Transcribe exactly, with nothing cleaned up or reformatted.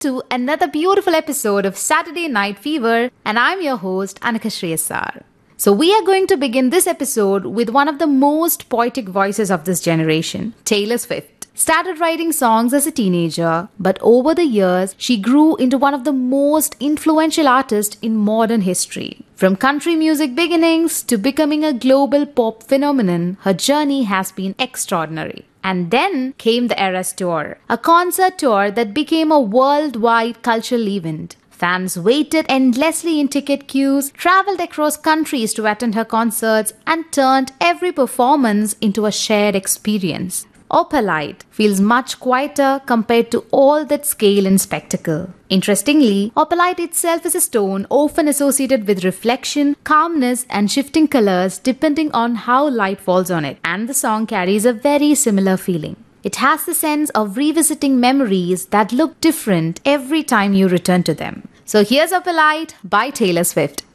to another beautiful episode of Saturday Night Fever, and I'm your host, Anika Shreyasar. So we are going to begin this episode with one of the most poetic voices of this generation, Taylor Swift. Started writing songs as a teenager, but over the years, she grew into one of the most influential artists in modern history. From country music beginnings to becoming a global pop phenomenon, her journey has been extraordinary. And then came the Eras Tour, a concert tour that became a worldwide cultural event. Fans waited endlessly in ticket queues, traveled across countries to attend her concerts, and turned every performance into a shared experience. Opalite feels much quieter compared to all that scale and spectacle. Interestingly, opalite itself is a stone often associated with reflection, calmness, and shifting colors depending on how light falls on it, and the song carries a very similar feeling. It has the sense of revisiting memories that look different every time you return to them. So here's Opalite by Taylor Swift.